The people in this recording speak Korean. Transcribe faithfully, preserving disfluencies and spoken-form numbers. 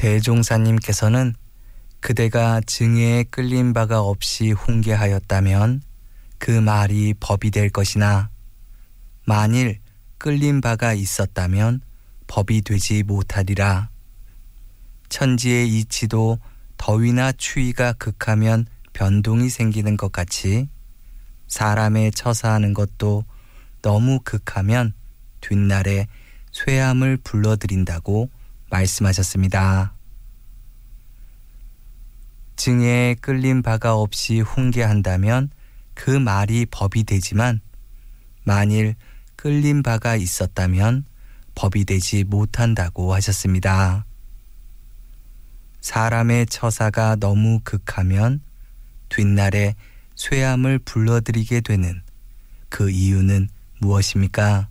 대종사님께서는 그대가 증예에 끌린 바가 없이 훈계하였다면 그 말이 법이 될 것이나 만일 끌린 바가 있었다면 법이 되지 못하리라. 천지의 이치도 더위나 추위가 극하면 변동이 생기는 것 같이 사람의 처사하는 것도 너무 극하면 뒷날에 쇠함을 불러들인다고 말씀하셨습니다. 증예에 끌린 바가 없이 훈계한다면 그 말이 법이 되지만 만일 끌린 바가 있었다면 법이 되지 못한다고 하셨습니다. 사람의 처사가 너무 극하면 뒷날에 쇠함을 불러들이게 되는 그 이유는 무엇입니까?